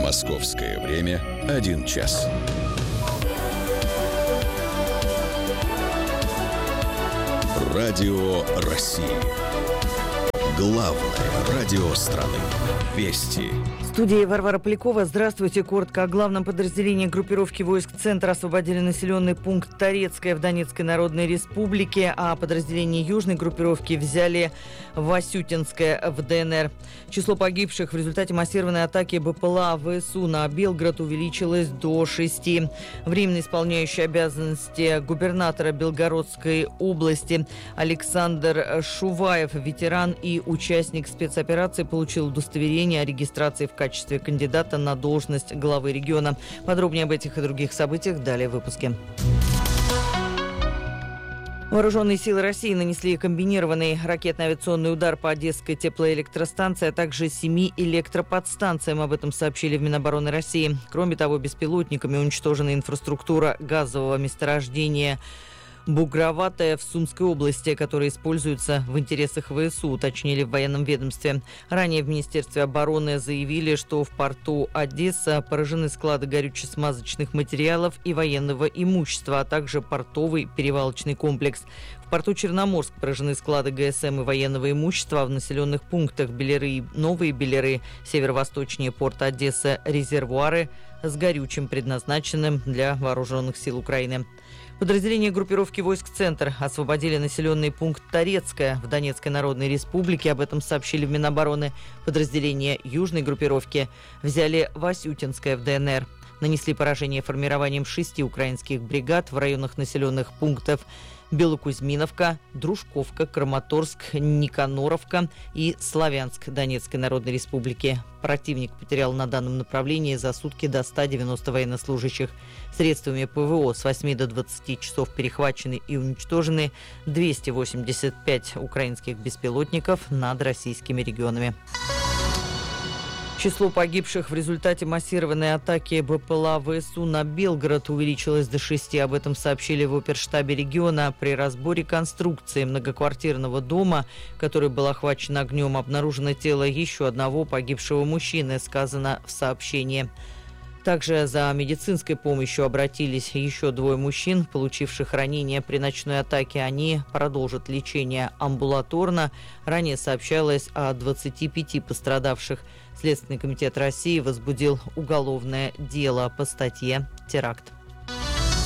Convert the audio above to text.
Московское время 1 час. Радио России. Главное радио страны. Вести. В студии Варвара Полякова. Здравствуйте. Коротко о главном подразделении группировки войск «Центр» освободили населенный пункт Торецкое в Донецкой Народной Республике, а подразделение южной группировки взяли Васютинское в ДНР. Число погибших в результате массированной атаки БПЛА ВСУ на Белгород увеличилось до 6. Временно исполняющий обязанности губернатора Белгородской области Александр Шуваев, ветеран и участник спецоперации, получил удостоверение о регистрации в качестве кандидата на должность главы региона. Подробнее об этих и других событиях далее в выпуске. Вооруженные силы России нанесли комбинированный ракетно-авиационный удар по Одесской теплоэлектростанции, а также 7 электроподстанциям. Об этом сообщили в Минобороны России. Кроме того, беспилотниками уничтожена инфраструктура газового месторождения Бугроватая в Сумской области, которая используется в интересах ВСУ, уточнили в военном ведомстве. Ранее в Министерстве обороны заявили, что в порту Одесса поражены склады горюче-смазочных материалов и военного имущества, а также портовый перевалочный комплекс. В порту Черноморск поражены склады ГСМ и военного имущества, а в населенных пунктах Беляры и Новые Беляры, северо-восточнее порта Одесса, резервуары с горючим, предназначенным для вооруженных сил Украины. Подразделения группировки войск «Центр» освободили населенный пункт Торецкое в Донецкой Народной Республике. Об этом сообщили в Минобороны. Подразделения южной группировки взяли Васютинское в ДНР. Нанесли поражение формированием 6 украинских бригад в районах населенных пунктов Белокузьминовка, Дружковка, Краматорск, Никаноровка и Славянск Донецкой Народной Республики. Противник потерял на данном направлении за сутки до 190 военнослужащих. Средствами ПВО с 8 до 20 часов перехвачены и уничтожены 285 украинских беспилотников над российскими регионами. Число погибших в результате массированной атаки БПЛА ВСУ на Белгород увеличилось до 6. Об этом сообщили в оперштабе региона. При разборе конструкции многоквартирного дома, который был охвачен огнем, обнаружено тело еще одного погибшего мужчины, сказано в сообщении. Также за медицинской помощью обратились еще 2 мужчин, получивших ранения при ночной атаке. Они продолжат лечение амбулаторно. Ранее сообщалось о 25 пострадавших. Следственный комитет России возбудил уголовное дело по статье «Теракт».